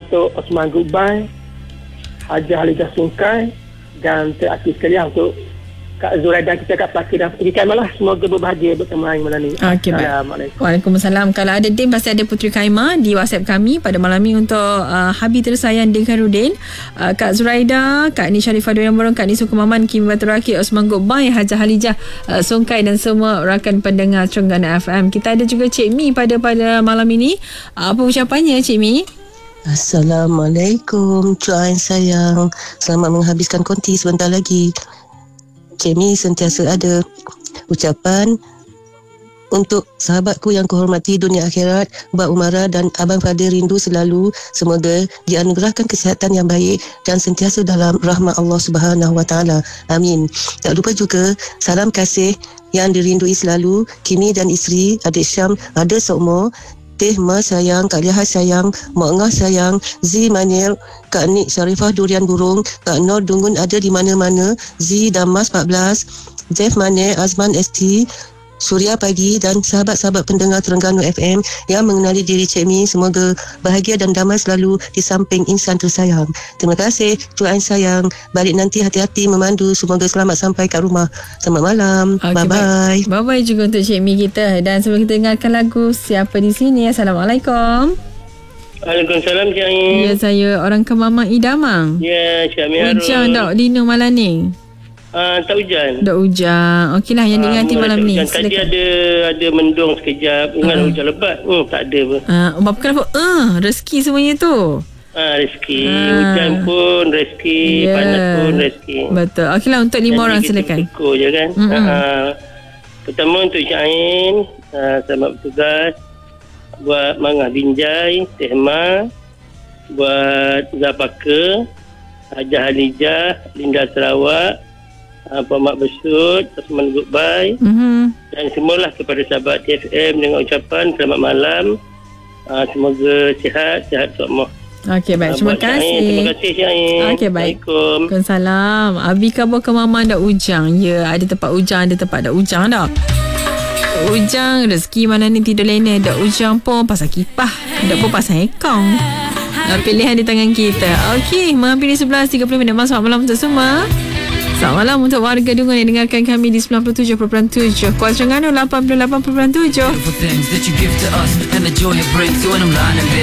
untuk Osman Goodbye, Haji Halijah Sungkai, dan terakhir sekali untuk Kak Zuraida kita kat Pelaka dan Puteri Kaimah lah. Semoga berbahagia bersama hari malam ni. Okey, baik. Assalamualaikum. Waalaikumsalam. Kalau ada Din, pasti ada Puteri Kaimah di WhatsApp kami pada malam ni untuk Habib tersayang Din Khairudin, Kak Zuraida, Kak Ni Sharifah Durian Borong, Kak Ni Sukumaman, Kimi Batu Rakit, Osman Goodbye, Haji Halijah Sungkai dan semua rakan pendengar Trengganu FM. Kita ada juga Cik Mi pada malam ini. Apa ucapannya Cik Mi? Assalamualaikum Cuan sayang, selamat menghabiskan konti sebentar lagi. Cik Mi sentiasa ada ucapan untuk sahabatku yang kuhormati dunia akhirat, Mbak Umara dan Abang Fadil rindu selalu. Semoga dianugerahkan kesihatan yang baik dan sentiasa dalam rahmat Allah Subhanahu Wa Taala. Amin. Tak lupa juga salam kasih yang dirindui selalu Kimi dan isteri, adik Syam ada seumur, Teh Ma sayang, Kak Liha sayang, Mak Ngah sayang, Zi Manil, Kak Nik Sharifah Durian Burung, Kak Nur Dungun ada di mana-mana, Zi Damas 14, Jeff Mane, Azman ST, Suria Pagi dan sahabat-sahabat pendengar Terengganu FM yang mengenali diri Cik Mi. Semoga bahagia dan damai selalu di samping insan tersayang. Terima kasih Tuan sayang. Balik nanti hati-hati memandu. Semoga selamat sampai kat rumah. Selamat malam. Okay, bye-bye. Bye-bye juga untuk Cik Mi kita. Dan sebelum kita dengarkan lagu Siapa di Sini. Assalamualaikum. Waalaikumsalam Cik Ain. Ya, saya orang Kemamang Idamang. Ya, Cik Amin. Hujan tak Dino malam ni? Tak hujan. Tak hujan. Okeylah yang diganti malam ni. Tadi ada mendung sekejap. Ingat hujan lebat. Tak ada pun. Bapa kenapa? Rezeki semuanya tu. Rezeki. Hujan pun rezeki. Panas pun rezeki. Betul. Okeylah untuk 5 orang silakan. Ikut je kan. Pertama untuk Cik Ain. Selamat bertugas. Buat Mangah Binjai, Teh Ma. Buat Zapaka, Hajah Halijah, Linda Sarawak, Pak Mak Besut, Osman Goodbye, dan semualah kepada sahabat TFM dengan ucapan selamat malam. Semoga sihat semua. Okey, baik. Terima kasih. Terima kasih Cik Ain. Okey, baik. Assalamualaikum. Waalaikumsalam. Abi khabar ke Mama dah hujan? Ya, ada tempat hujan, ada tempat tak hujan dah. Hujan, rezeki mana ni tidur lena. Dak hujan pun pasal kipah, dak pun pasal ekong. Pilihan di tangan kita. Okey, hampir 11.30 minit. Selamat malam untuk semua. Selamat malam untuk warga Dungun yang dengarkan kami di 97.7, Kuala Terengganu 88.7.